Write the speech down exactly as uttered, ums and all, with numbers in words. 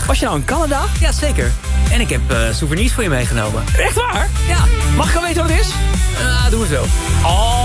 Was je nou in Canada? Ja, zeker. En ik heb uh, souvenirs voor je meegenomen. Echt waar? Ja. Mag ik wel weten wat het is? Uh, doe het zo. Oh.